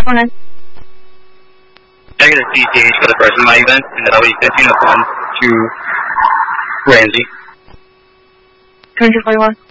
249. Negative CTH for the person in my event, and that'll be 1501 to Ramsey. 2241.